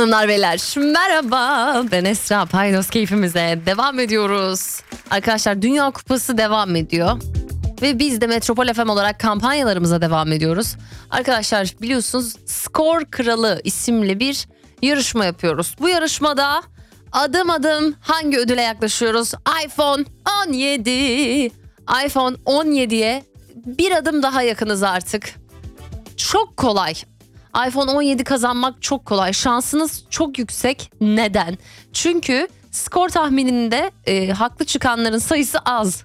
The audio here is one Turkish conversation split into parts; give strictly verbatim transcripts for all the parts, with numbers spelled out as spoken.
Hanımlar beyler merhaba, ben Esra. Paydos keyfimize devam ediyoruz. Arkadaşlar, Dünya Kupası devam ediyor. Ve biz de Metropol F M olarak kampanyalarımıza devam ediyoruz. Arkadaşlar, biliyorsunuz Skor Kralı isimli bir yarışma yapıyoruz. Bu yarışmada adım adım hangi ödüle yaklaşıyoruz? iPhone on yedi. iPhone on yediye bir adım daha yakınız artık. Çok kolay. iPhone on yedi kazanmak çok kolay. Şansınız çok yüksek. Neden? Çünkü skor tahmininde e, haklı çıkanların sayısı az.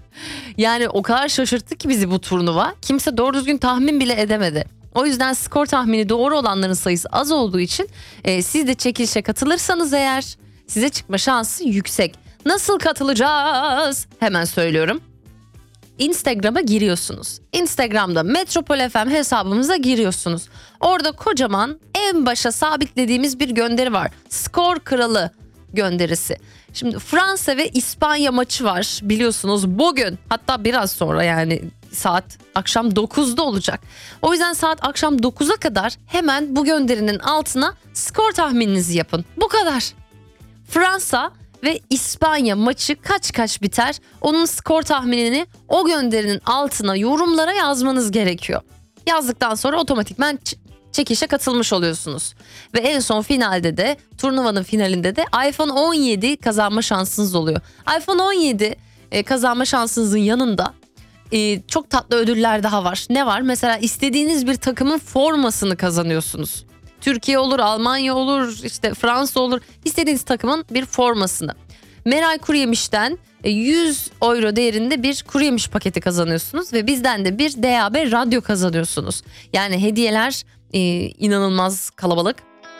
Yani o kadar şaşırttı ki bizi bu turnuva. Kimse doğru düzgün tahmin bile edemedi. O yüzden skor tahmini doğru olanların sayısı az olduğu için e, siz de çekilişe katılırsanız eğer size çıkma şansı yüksek. Nasıl katılacağız? Hemen söylüyorum. Instagram'a giriyorsunuz. Instagram'da Metropol F M hesabımıza giriyorsunuz. Orada kocaman en başa sabitlediğimiz bir gönderi var. Skor Kralı gönderisi. Şimdi Fransa ve İspanya maçı var biliyorsunuz bugün. Hatta biraz sonra, yani saat akşam dokuzda olacak. O yüzden saat akşam dokuza kadar hemen bu gönderinin altına skor tahmininizi yapın. Bu kadar. Fransa ve İspanya maçı kaç kaç biter? Onun skor tahminini o gönderinin altına yorumlara yazmanız gerekiyor. Yazdıktan sonra otomatikman ç- çekişe katılmış oluyorsunuz. Ve en son finalde de, turnuvanın finalinde de iPhone on yedi kazanma şansınız oluyor. iPhone on yedi e, kazanma şansınızın yanında e, çok tatlı ödüller daha var. Ne var? Mesela istediğiniz bir takımın formasını kazanıyorsunuz. Türkiye olur, Almanya olur, işte Fransa olur. İstediğiniz takımın bir formasını. Meral Kuruyemiş'ten yüz euro değerinde bir kuru yemiş paketi kazanıyorsunuz. Ve bizden de bir D A B radyo kazanıyorsunuz. Yani hediyeler e, inanılmaz kalabalık.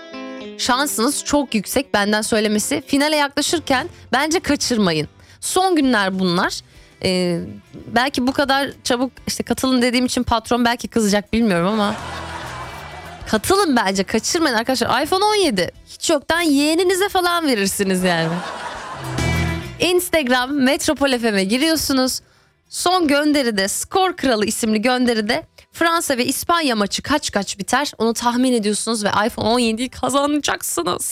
Şansınız çok yüksek, benden söylemesi. Finale yaklaşırken bence kaçırmayın. Son günler bunlar. E, belki bu kadar çabuk işte katılın dediğim için patron belki kızacak, bilmiyorum ama... Katılın bence, kaçırmayın arkadaşlar. iPhone on yedi hiç yoktan yeğeninize falan verirsiniz yani. Instagram Metropol F M'e giriyorsunuz. Son gönderide, Skor Kralı isimli gönderide Fransa ve İspanya maçı kaç kaç biter onu tahmin ediyorsunuz ve iPhone on yediyi kazanacaksınız.